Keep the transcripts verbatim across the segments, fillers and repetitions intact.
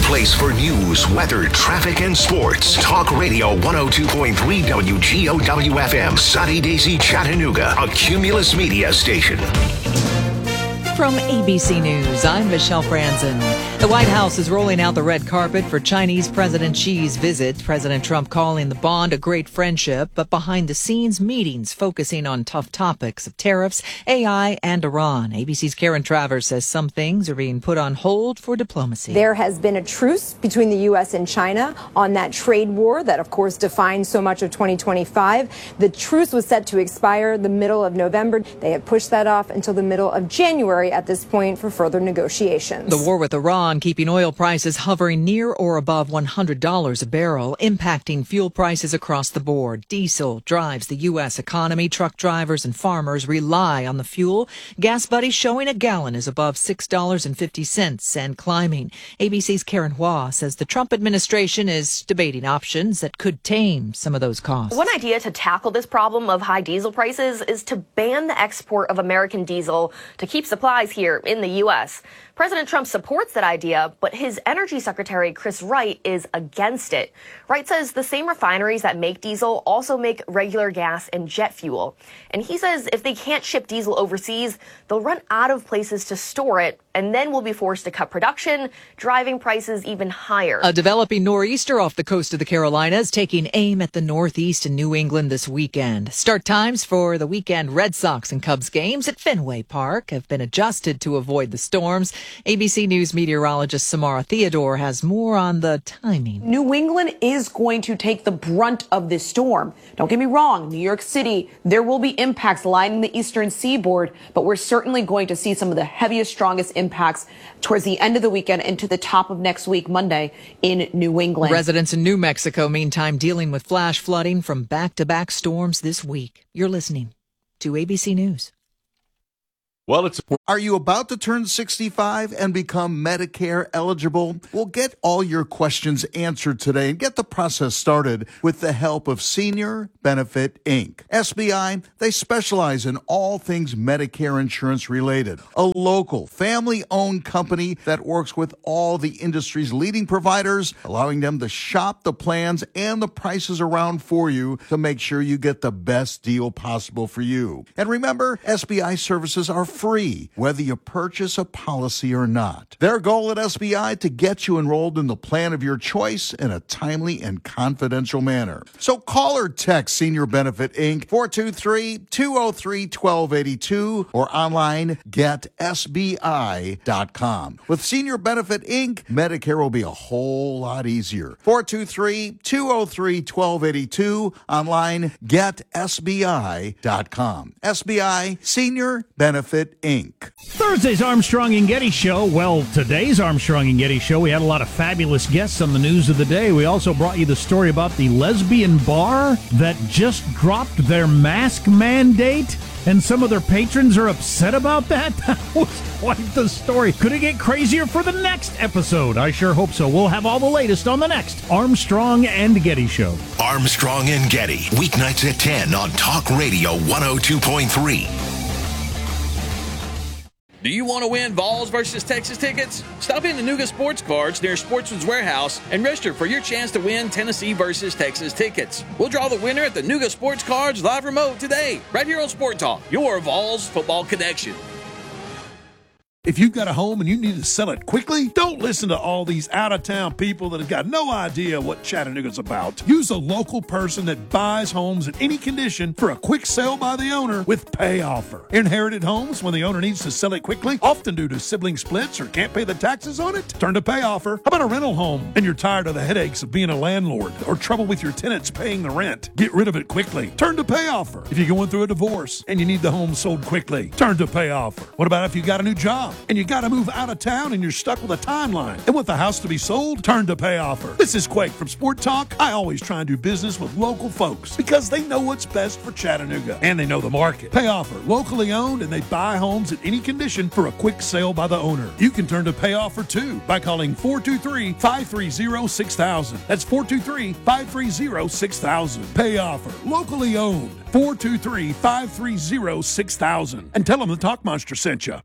place for news, weather, traffic, and sports. Talk Radio one oh two point three W G O W F M, Sunny Daisy, Chattanooga, a Cumulus Media station. From A B C News, I'm Michelle Franzen. The White House is rolling out the red carpet for Chinese President Xi's visit. President Trump calling the bond a great friendship, but behind-the-scenes meetings focusing on tough topics of tariffs, A I, and Iran. A B C's Karen Travers says some things are being put on hold for diplomacy. There has been a truce between the U S and China on that trade war that, of course, defines so much of twenty twenty-five. The truce was set to expire the middle of November. They have pushed that off until the middle of January at this point for further negotiations. The war with Iran keeping oil prices hovering near or above one hundred dollars a barrel, impacting fuel prices across the board. Diesel drives the U S economy. Truck drivers and farmers rely on the fuel. Gas Buddy showing a gallon is above six dollars and fifty cents and climbing. A B C's Karen Hua says the Trump administration is debating options that could tame some of those costs. One idea to tackle this problem of high diesel prices is to ban the export of American diesel to keep supplies here in the U S. President Trump supports that idea, but his Energy Secretary, Chris Wright, is against it. Wright says the same refineries that make diesel also make regular gas and jet fuel. And he says if they can't ship diesel overseas, they'll run out of places to store it, and then we'll be forced to cut production, driving prices even higher. A developing nor'easter off the coast of the Carolinas taking aim at the Northeast and New England this weekend. Start times for the weekend Red Sox and Cubs games at Fenway Park have been adjusted to avoid the storms. A B C News meteorologist Samara Theodore has more on the timing. New England is going to take the brunt of this storm. Don't get me wrong, New York City, there will be impacts lining the eastern seaboard, but we're certainly going to see some of the heaviest, strongest impacts towards the end of the weekend into the top of next week, Monday, in New England. Residents in New Mexico, meantime, dealing with flash flooding from back-to-back storms this week. You're listening to A B C News. Well, it's. Are you about to turn sixty-five and become Medicare eligible? Well, get all your questions answered today and get the process started with the help of Senior Benefit Incorporated. S B I, they specialize in all things Medicare insurance related. A local, family-owned company that works with all the industry's leading providers, allowing them to shop the plans and the prices around for you to make sure you get the best deal possible for you. And remember, S B I services are free, whether you purchase a policy or not. Their goal at S B I to get you enrolled in the plan of your choice in a timely and confidential manner. So call or text Senior Benefit Incorporated four two three, two oh three, one two eight two or online get S B I dot com. With Senior Benefit Incorporated, Medicare will be a whole lot easier. four two three, two oh three, one two eight two, online get S B I dot com. S B I, Senior Benefit Incorporated. Thursday's Armstrong and Getty Show. Well, today's Armstrong and Getty Show, we had a lot of fabulous guests on the news of the day. We also brought you the story about the lesbian bar that just dropped their mask mandate, and some of their patrons are upset about that. That was quite the story. Could it get crazier for the next episode? I sure hope so. We'll have all the latest on the next Armstrong and Getty Show. Armstrong and Getty, weeknights at ten on Talk Radio one oh two point three. Do you want to win Vols versus Texas tickets? Stop in to Nuga Sports Cards near Sportsman's Warehouse and register for your chance to win Tennessee versus Texas tickets. We'll draw the winner at the Nuga Sports Cards live remote today, right here on Sport Talk, your Vols football connection. If you've got a home and you need to sell it quickly, don't listen to all these out-of-town people that have got no idea what Chattanooga's about. Use a local person that buys homes in any condition for a quick sale by the owner with Pay Offer. Inherited homes, when the owner needs to sell it quickly, often due to sibling splits or can't pay the taxes on it, turn to Pay Offer. How about a rental home and you're tired of the headaches of being a landlord or trouble with your tenants paying the rent? Get rid of it quickly. Turn to Pay Offer. If you're going through a divorce and you need the home sold quickly, turn to Pay Offer. What about if you got a new job and you got to move out of town and you're stuck with a timeline and want the house to be sold? Turn to Pay Offer. This is Quake from Sport Talk. I always try and do business with local folks because they know what's best for Chattanooga and they know the market. Pay Offer, locally owned, and they buy homes in any condition for a quick sale by the owner. You can turn to Pay Offer too by calling four two three, five three zero, six thousand. That's four two three, five three zero, six thousand. Pay Offer, locally owned. four two three, five three zero, six thousand. And tell them the Talk Monster sent you.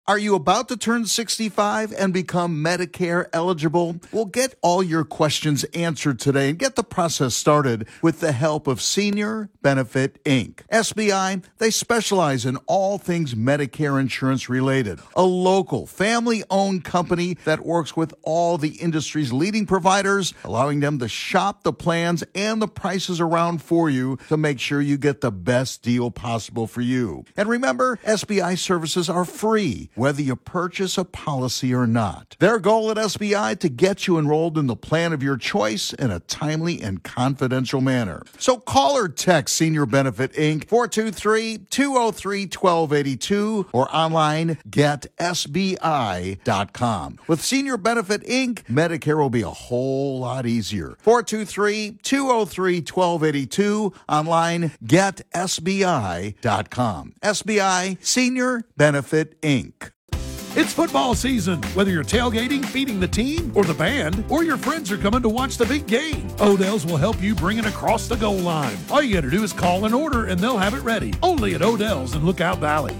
Are you about to turn sixty-five and become Medicare eligible? We'll get all your questions answered today and get the process started with the help of Senior Benefit Incorporated. S B I, they specialize in all things Medicare insurance related. A local, family-owned company that works with all the industry's leading providers, allowing them to shop the plans and the prices around for you to make sure you get the best deal possible for you. And remember, S B I services are free, whether you purchase a policy or not. Their goal at S B I to get you enrolled in the plan of your choice in a timely and confidential manner. So call or text Senior Benefit Incorporated, four two three, two oh three, one two eight two, or online get S B I dot com. With Senior Benefit Incorporated, Medicare will be a whole lot easier. four two three, two oh three, one two eight two, online get S B I dot com. S B I, Senior Benefit Incorporated. It's football season. Whether you're tailgating, feeding the team, or the band, or your friends are coming to watch the big game, Odell's will help you bring it across the goal line. All you got to do is call an order and they'll have it ready. Only at Odell's in Lookout Valley.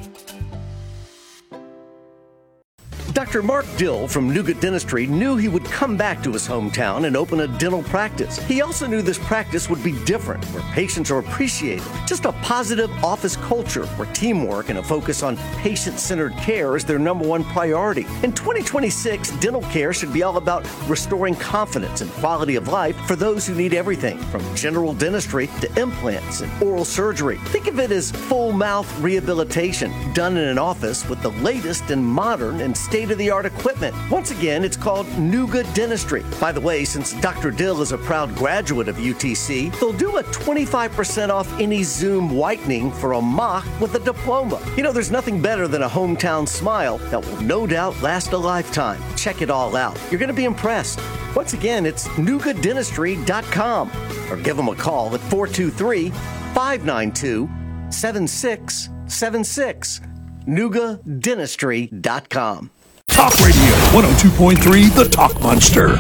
Doctor Mark Dill from Nougat Dentistry knew he would come back to his hometown and open a dental practice. He also knew this practice would be different, where patients are appreciated. Just a positive office culture where teamwork and a focus on patient-centered care is their number one priority. In twenty twenty-six, dental care should be all about restoring confidence and quality of life for those who need everything, from general dentistry to implants and oral surgery. Think of it as full mouth rehabilitation done in an office with the latest and modern and state-of-the-art equipment. Once again, it's called Nougat Dentistry. By the way, since Doctor Dill is a proud graduate of U T C, they'll do a twenty-five percent off any Zoom whitening for a mock with a diploma. You know, there's nothing better than a hometown smile that will no doubt last a lifetime. Check it all out. You're going to be impressed. Once again, it's nougat dentistry dot com, or give them a call at four two three, five nine two, seven six seven six. nougat dentistry dot com. Talk Radio one oh two point three, The Talk Monster.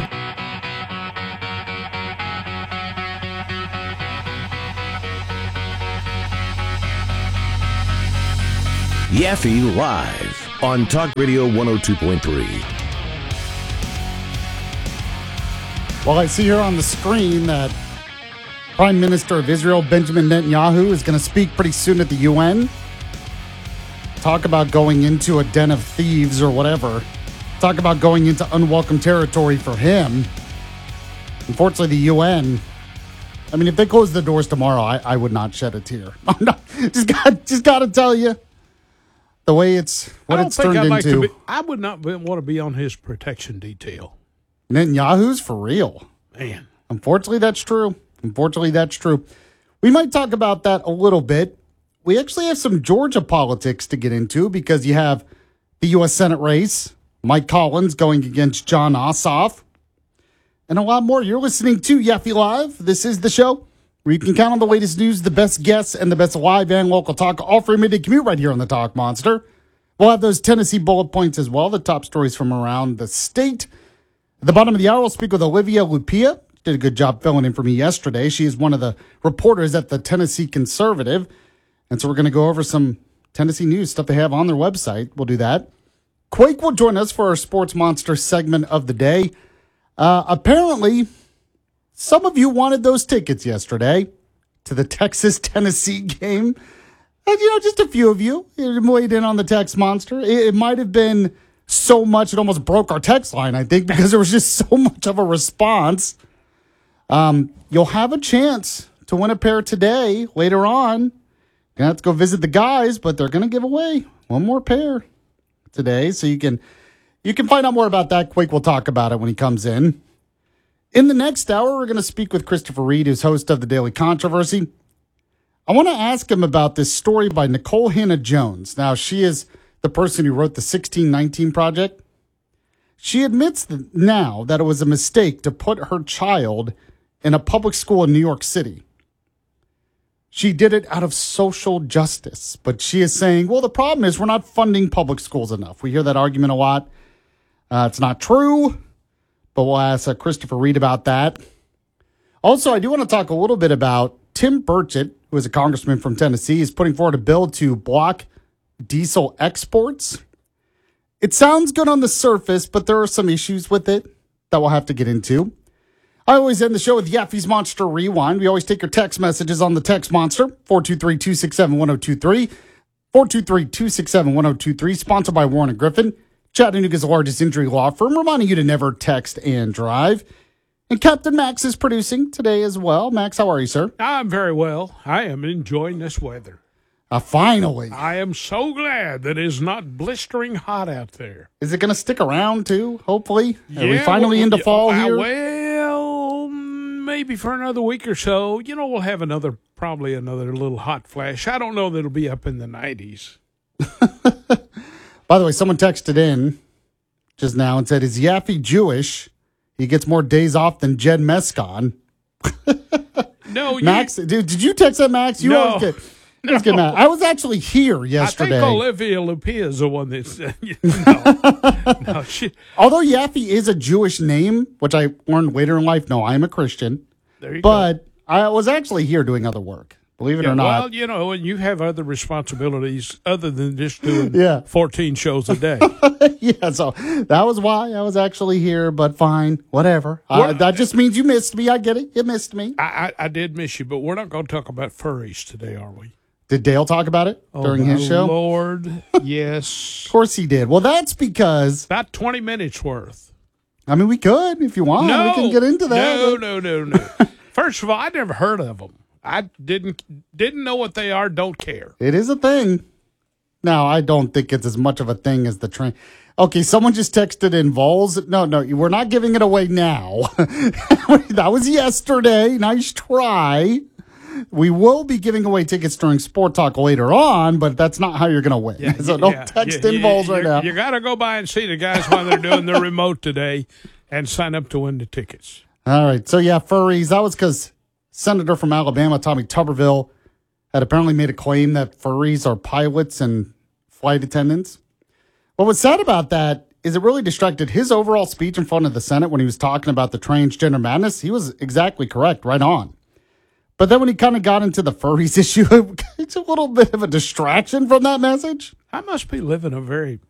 Yaffe Live on Talk Radio one oh two point three. Well, I see here on the screen that Prime Minister of Israel, Benjamin Netanyahu, is going to speak pretty soon at the U N. Talk about going into a den of thieves or whatever. Talk about going into unwelcome territory for him. Unfortunately, the U N, I mean, if they close the doors tomorrow, I, I would not shed a tear. I'm not, just got, just got to tell you, the way it's, what it's turned I'd like into. to be, I would not want to be on his protection detail. Netanyahu's for real. Man. Unfortunately, that's true. Unfortunately, that's true. We might talk about that a little bit. We actually have some Georgia politics to get into because you have the U S Senate race, Mike Collins going against Jon Ossoff, and a lot more. You're listening to Yaffe Live. This is the show where you can count on the latest news, the best guests, and the best live and local talk, all for a midday commute right here on the Talk Monster. We'll have those Tennessee bullet points as well, the top stories from around the state. At the bottom of the hour, we'll speak with Olivia Lupia. Did a good job filling in for me yesterday. She is one of the reporters at the Tennessee Conservative. And so we're going to go over some Tennessee news, stuff they have on their website. We'll do that. Quake will join us for our Sports Monster segment of the day. Uh, apparently, some of you wanted those tickets yesterday to the Texas-Tennessee game. And, you know, just a few of you weighed in on the Text Monster. It, it might have been so much it almost broke our text line, I think, because there was just so much of a response. Um, you'll have a chance to win a pair today, later on. You're going to have to go visit the guys, but they're going to give away one more pair today. So you can you can find out more about that. Quake will talk about it when he comes in. In the next hour, we're going to speak with Christopher Reed, who's host of The Daily Controversy. I want to ask him about this story by Nicole Hannah-Jones. Now, she is the person who wrote the sixteen nineteen Project. She admits that now that it was a mistake to put her child in a public school in New York City. She did it out of social justice, but she is saying, well, the problem is we're not funding public schools enough. We hear that argument a lot. Uh, it's not true, but we'll ask uh, Christopher Reed about that. Also, I do want to talk a little bit about Tim Burchett, who is a congressman from Tennessee, is putting forward a bill to block diesel exports. It sounds good on the surface, but there are some issues with it that we'll have to get into. I always end the show with Yaffe's Monster Rewind. We always take your text messages on the text monster, four two three, two six seven, one zero two three, four two three, two six seven, one zero two three, sponsored by Warren and Griffin, Chattanooga's largest injury law firm, reminding you to never text and drive. And Captain Max is producing today as well. Max, how are you, sir? I'm very well. I am enjoying this weather. Uh, finally. I am so glad that it's not blistering hot out there. Is it going to stick around, too, hopefully? Yeah, Are we finally well, into yeah, fall uh, here? Well, maybe for another week or so. You know, we'll have another, probably another little hot flash. I don't know that it'll be up in the nineties. By the way, someone texted in just now and said, is Yaffe Jewish? He gets more days off than Jed Mescon. No, Max, you, dude, did you text that, Max? You no. always get... Let's get mad. I was actually here yesterday. I think Olivia Lupia is the one that's no, no, she, although Yaffe is a Jewish name, which I learned later in life. No, I am a Christian. There you but go. I was actually here doing other work. Believe it yeah, or not. Well, you know, and you have other responsibilities other than just doing yeah. fourteen shows a day. Yeah, so that was why I was actually here. But fine, whatever. Uh, that just means you missed me. I get it. You missed me. I, I, I did miss you, but we're not going to talk about furries today, are we? Did Dale talk about it oh, during his show? Lord, yes. Of course he did. Well, that's because... About twenty minutes worth. I mean, we could, if you want. No, we can get into that. No, no, no, no. First of all, I never heard of them. I didn't didn't know what they are, don't care. It is a thing. Now, I don't think it's as much of a thing as the train. Okay, someone just texted in Vols. No, no, we're not giving it away now. That was yesterday. Nice try. We will be giving away tickets during Sport Talk later on, but that's not how you're going to win. Yeah, so don't yeah, text yeah, in Vols right you, now. You got to go by and see the guys while they're doing their remote today and sign up to win the tickets. All right. So, yeah, furries. That was because Senator from Alabama, Tommy Tuberville, had apparently made a claim that furries are pilots and flight attendants. What was sad about that is it really distracted his overall speech in front of the Senate when he was talking about the transgender madness. He was exactly correct, right on. But then when he kind of got into the furries issue, it's a little bit of a distraction from that message. I must be living a very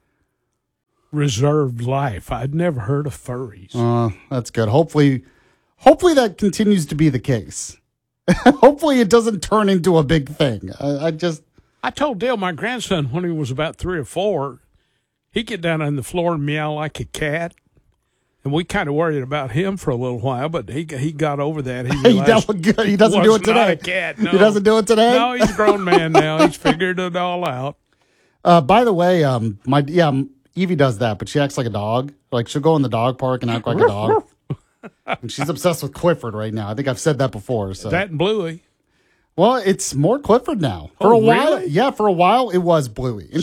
reserved life. I'd never heard of furries. Uh, that's good. Hopefully, hopefully that continues to be the case. Hopefully it doesn't turn into a big thing. I, I just... I told Dale, my grandson, when he was about three or four, he'd get down on the floor and meow like a cat. And we kind of worried about him for a little while, but he he got over that. He, he dealt good. He doesn't do it today. Not a cat, no. He doesn't do it today? No, he's a grown man now. He's figured it all out. Uh, by the way, um, my yeah, Evie does that, but she acts like a dog. Like, she'll go in the dog park and act like a dog. And she's obsessed with Clifford right now. I think I've said that before. So that and Bluey. Well, it's more Clifford now. For oh, a while, really? yeah, for a while it was Bluey.